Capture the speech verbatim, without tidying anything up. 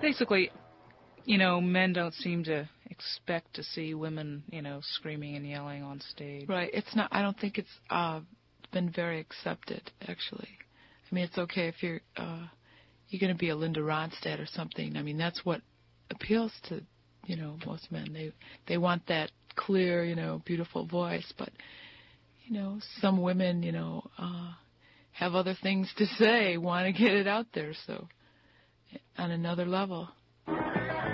basically, you know, men don't seem to expect to see women, you know, screaming and yelling on stage. Right. It's not. I don't think it's uh, been very accepted, actually. I mean, it's okay if you're uh, you're going to be a Linda Ronstadt or something. I mean, that's what appeals to, you know, most men. They they want that clear, you know, beautiful voice. But, you know, some women, you know, uh, have other things to say, want to get it out there. So, on another level.